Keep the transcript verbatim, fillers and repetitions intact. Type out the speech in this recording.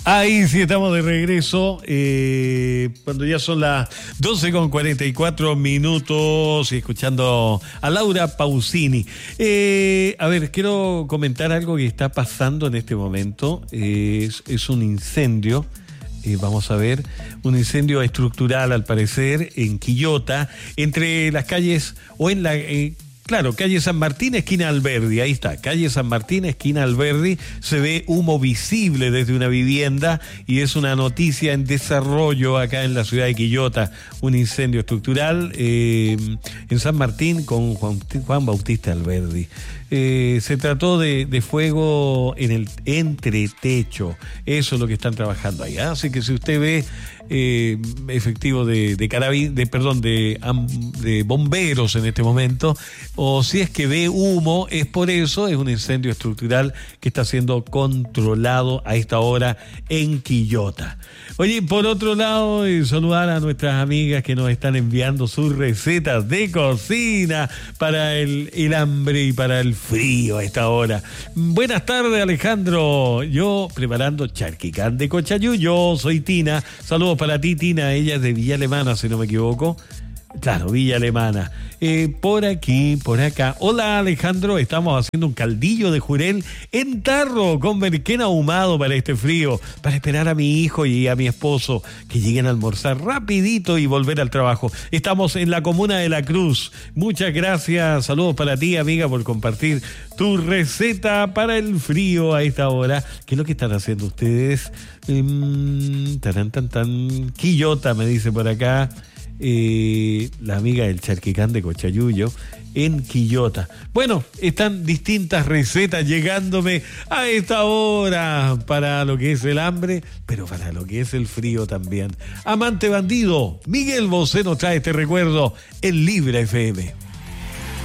Ahí sí estamos de regreso, eh, cuando ya son las doce con cuarenta y cuatro minutos y escuchando a Laura Pausini. Eh, a ver, quiero comentar algo que está pasando en este momento. Eh, es, es un incendio. Eh, vamos a ver, un incendio estructural al parecer en Quillota, entre las calles o en la... Eh, Claro, calle San Martín, esquina Alberdi, ahí está, calle San Martín, esquina Alberdi, se ve humo visible desde una vivienda y es una noticia en desarrollo acá en la ciudad de Quillota, un incendio estructural eh, en San Martín con Juan, Juan Bautista Alberdi. Eh, se trató de, de fuego en el entretecho, eso es lo que están trabajando ahí, ¿eh? Así que si usted ve eh, efectivo de, de carabin, de perdón, de, de bomberos en este momento, o si es que ve humo, es por eso, es un incendio estructural que está siendo controlado a esta hora en Quillota. Oye, por otro lado, eh, saludar a nuestras amigas que nos están enviando sus recetas de cocina para el, el hambre y para el frío a esta hora. Buenas tardes, Alejandro. Yo preparando charquicán de cochayuyo. Soy Tina. Saludos para ti, Tina. Ella es de Villa Alemana, si no me equivoco. Claro, Villa Alemana. Eh, por aquí, por acá. Hola, Alejandro. Estamos haciendo un caldillo de jurel en tarro con merquén ahumado para este frío, para esperar a mi hijo y a mi esposo que lleguen a almorzar rapidito y volver al trabajo. Estamos en la comuna de La Cruz. Muchas gracias. Saludos para ti, amiga, por compartir tu receta para el frío a esta hora. ¿Qué es lo que están haciendo ustedes? Um, taran, tan, tan. Quillota, me dice por acá. Eh, la amiga del charquicán de Cochayuyo en Quillota. Bueno, están distintas recetas llegándome a esta hora para lo que es el hambre, pero para lo que es el frío también. Amante bandido, Miguel Bosé nos trae este recuerdo en Libre F M.